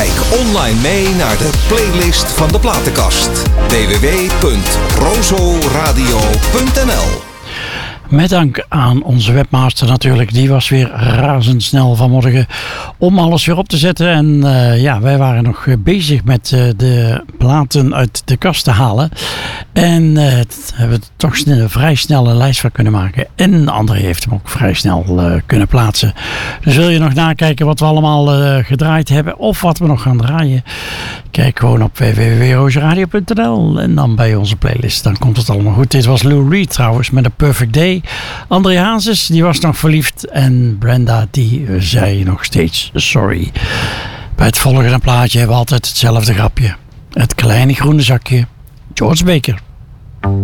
Kijk online mee naar de playlist van de platenkast. www.rozoradio.nl. Met dank aan onze webmaster natuurlijk. Die was weer razendsnel vanmorgen om alles weer op te zetten. En wij waren nog bezig met de platen uit de kast te halen. En hebben we toch vrij snel een lijst van kunnen maken. En André heeft hem ook vrij snel kunnen plaatsen. Dus wil je nog nakijken wat we allemaal gedraaid hebben of wat we nog gaan draaien? Kijk gewoon op www.rozeradio.nl en dan bij onze playlist. Dan komt het allemaal goed. Dit was Lou Reed trouwens met A Perfect Day. André Hazes, die was nog verliefd. En Brenda, die zei nog steeds sorry. Bij het volgende plaatje hebben we altijd hetzelfde grapje. Het kleine groene zakje. George Baker.